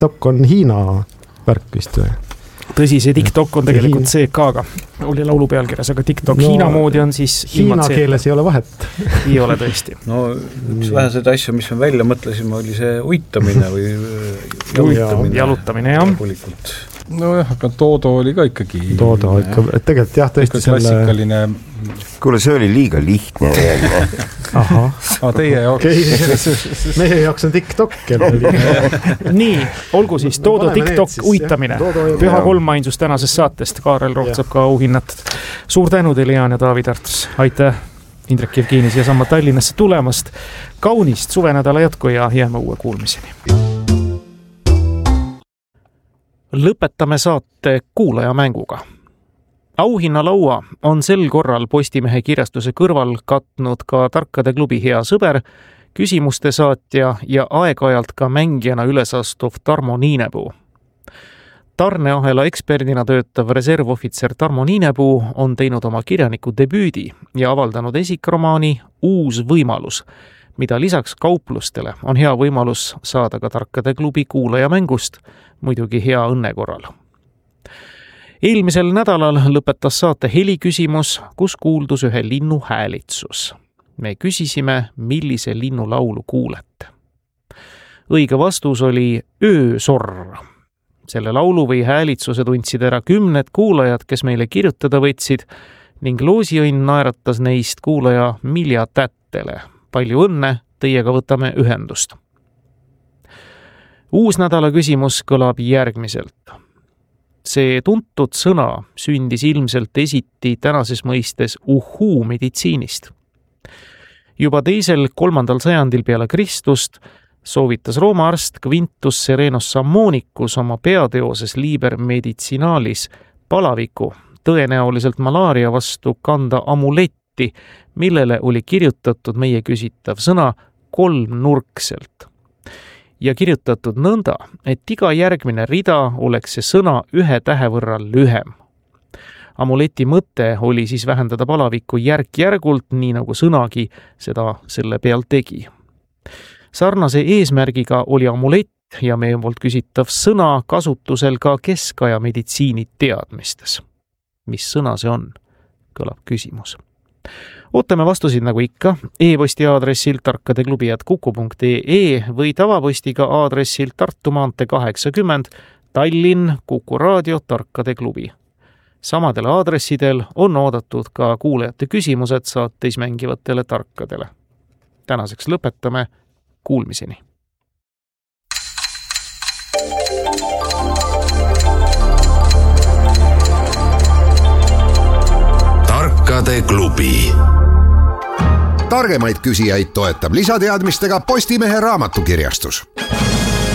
TikTok on Hiina värk vist või? Tõsi, see TikTok on tegelikult CK-ga. Oli laulu pealkirjas, aga TikTok Hiina moodi on siis Hiina keeles ei ole vahet. Ei ole tõesti. No üks vähesed asju, mis me välja mõtlesime, oli see uitamine või jalutamine, jah. No jah, aga Toodo oli ka ikkagi. Toodo ikka, et tegelikult jah, tõesti klassikaline. Kuule, see oli liiga lihtne. Aha. Teie jaoks. Meie jaoks on TikTok. Nii, olgu siis Toodo TikTok uitamine. Püha kolmainsus tänasest saatest. Kaarel Roht saab ka auhinnat. Suur tänu teile, Jaan ja Taavi Tartus. Aitäh Indrek Jevginis ja samma Tallinnasse tulemast. Kaunist suvenädala jätku ja jääme uue kuulmiseni. Lõpetame saate kuulajamänguga. Auhinnalaua on sel korral Postimehe kirjastuse kõrval katnud ka Tarkade klubi hea sõber, küsimuste saatja ja aeg-ajalt ka mängijana ülesastuv Tarmo Niinepuu. Tarneahela eksperdina töötav reservohvitser Tarmo Niinepuu on teinud oma kirjaniku debüüdi ja avaldanud esikromaani Uus võimalus, mida lisaks kauplustele on hea võimalus saada ka Tarkade klubi kuulajamängust, muidugi hea õnne korral. Eelmisel nädalal lõpetas saate heliküsimus, kus kuuldus ühe linnu häälitsus. Me küsisime, millise linnu laulu kuulete. Õige vastus oli öösorr. Selle laulu või häälitsuse tundsid ära 10 kuulajad, kes meile kirjutada võtsid ning loosiõnn naeratas neist kuulaja Milja Tättele. Palju õnne, teiega võtame ühendust. Uus nädala küsimus kõlab järgmiselt. See tuntud sõna sündis ilmselt esiti tänases mõistes uhuu meditsiinist. Juba 2.–3. sajandil peale Kristust soovitas Rooma arst Quintus Serenus Sammonicus oma peateoses Liber Medicinalis palaviku, tõenäoliselt malaaria vastu kanda amuletti, millele oli kirjutatud meie küsitav sõna 3-nurkselt. Ja kirjutatud nõnda, et iga järgmine rida oleks see sõna 1 tähe võrra lühem. Amuleti mõte oli siis vähendada palavikku järk-järgult, nii nagu sõnagi seda selle peal tegi. Sarnase eesmärgiga oli amulett ja meie poolt küsitav sõna kasutusel ka keskaja meditsiini teadmistes. Mis sõna see on? Kõlab küsimus. Ootame vastusid nagu ikka e-posti aadressil tarkadeklubi@kuku.ee või tavapostiga aadressil Tartu maantee 80 Tallinn Kuku Raadio Tarkade klubi. Samadel aadressidel on oodatud ka kuulajate küsimused saateis mängivatele tarkadele. Tänaseks lõpetame. Kuulmiseni. Tarkade klubi. Targemaid küsijaid toetab lisateadmistega Postimehe raamatukirjastus.